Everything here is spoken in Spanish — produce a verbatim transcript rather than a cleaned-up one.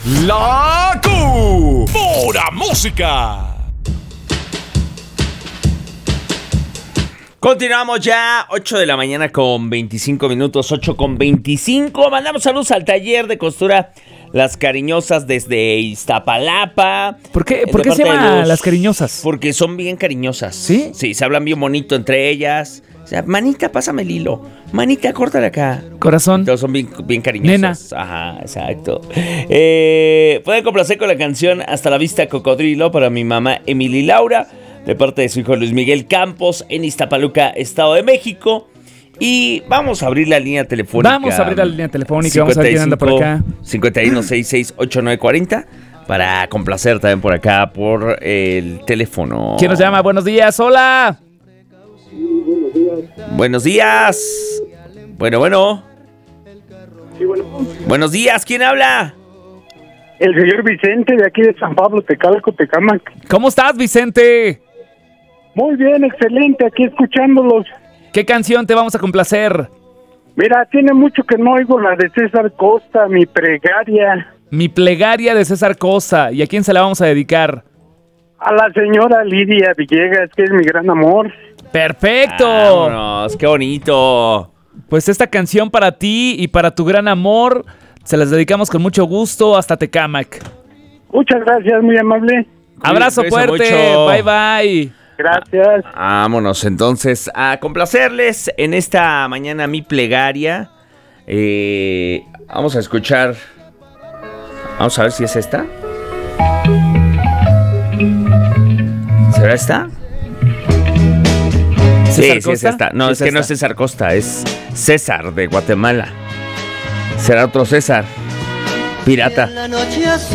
La Q. Pura música. Continuamos ya, ocho de la mañana con veinticinco minutos, ocho con veinticinco. Mandamos saludos al taller de costura Las Cariñosas desde Iztapalapa. ¿Por qué, ¿por qué se llama los... Las Cariñosas? Porque son bien cariñosas. ¿Sí? Sí, se hablan bien bonito entre ellas. O sea, manita, pásame el hilo. Manita, córtale acá. Corazón. Todos son bien, bien cariñosas. Nena. Ajá, exacto. Eh, pueden complacer con la canción Hasta la Vista Cocodrilo para mi mamá Emily Laura, de parte de su hijo Luis Miguel Campos, en Iztapaluca, Estado de México. Y vamos a abrir la línea telefónica. Vamos a abrir la línea telefónica. Vamos a ver quién anda por acá. cincuenta y uno, sesenta y seis, ochenta y nueve cuarenta. Para complacer también por acá, por el teléfono. ¿Quién nos llama? Buenos días, hola. Sí, buenos días. Buenos días. Bueno, bueno. Sí, bueno. Buenos días, ¿quién habla? El señor Vicente de aquí de San Pablo, Tecalco, Tecámac. ¿Cómo estás, Vicente? Muy bien, excelente, aquí escuchándolos. ¿Qué canción te vamos a complacer? Mira, tiene mucho que no oigo la de César Costa, Mi Plegaria. Mi Plegaria de César Costa. ¿Y a quién se la vamos a dedicar? A la señora Lidia Villegas, que es mi gran amor. ¡Perfecto! ¡Vámonos! ¡Qué bonito! Pues esta canción para ti y para tu gran amor se las dedicamos con mucho gusto hasta Tecámac. Muchas gracias, muy amable. Abrazo Cuídense fuerte, mucho. bye bye. Gracias. Vámonos entonces a complacerles en esta mañana Mi Plegaria. Eh, vamos a escuchar. Vamos a ver si es esta. ¿Será esta? Sí, ¿César sí es Costa? esta. No, Sí es, es que no es esta. César Costa, es César de Guatemala. ¿Será otro César? Pirata.